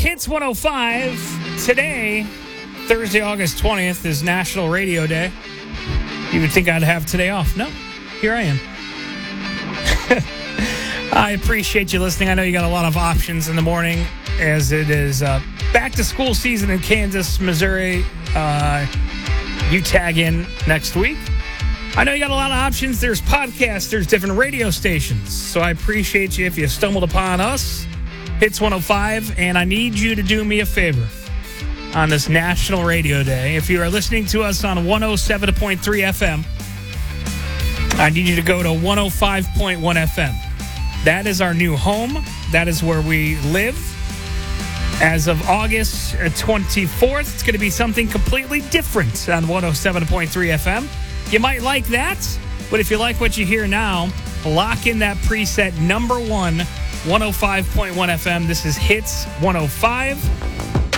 Hits 105. Today, Thursday, August 20th, is National Radio Day. You would think I'd have today off. No, here I am. I appreciate you listening. I know you got a lot of options in the morning as it is back to school season in Kansas, Missouri. You tag in next week. I know you got a lot of options. There's podcasts. There's different radio stations. So I appreciate you if you stumbled upon us, Hits 105, and I need you to do me a favor on this National Radio Day. If you are listening to us on 107.3 FM, I need you to go to 105.1 FM. That is our new home. That is where we live. As of August 24th, it's going to be something completely different on 107.3 FM. You might like that, but if you like what you hear now, lock in that preset number one, 105.1 FM. This is Hits 105.